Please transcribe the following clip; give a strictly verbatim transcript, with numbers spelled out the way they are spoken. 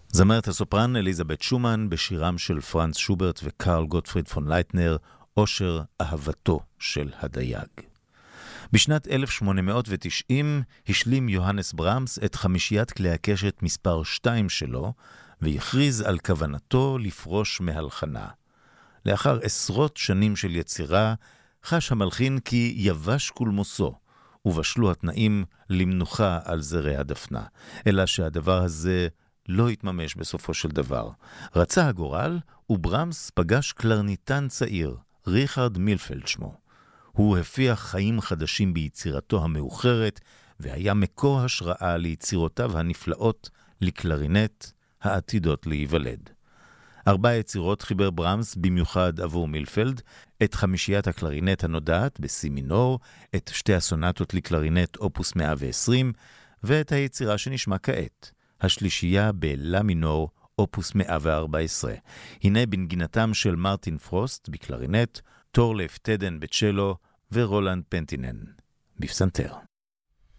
זמרת הסופרן אליזבת שומן בשירם של פרנץ שוברט וקרל גוטפריד פון לייטנר, אושר אהבתו של הדייג. בשנת אלף שמונה מאות ותשעים השלים יוהנס ברמס את חמישיית כלי הקשת מספר שתיים שלו, והכריז על כוונתו לפרוש מהלחנה. לאחר עשרות שנים של יצירה, חש המלחין כי יבש קולמוסו, ובשלו התנאים למנוחה על זרי הדפנה. אלא שהדבר הזה לא התממש בסופו של דבר. רצה הגורל, וברמס פגש קלרניטן צעיר, ריכרד מילפלד שמו. הוא הפיח חיים חדשים ביצירתו המאוחרת, והיה מקור השראה ליצירותיו הנפלאות לקלרינט, העתידות להיוולד. ארבע יצירות חיבר ברמס במיוחד עבור מילפלד, את חמישיית הקלרינט הנודעת בסי מינור, את שתי הסונטות לקלרינט אופוס מאה ועשרים, ואת היצירה שנשמע כעת, השלישייה בלה מינור אופוס מאה וארבע עשרה. הנה בנגינתם של מרטין פרוסט בקלרינט, טורלף טדן בצ'לו ורולנד פנטינן בפסנתר.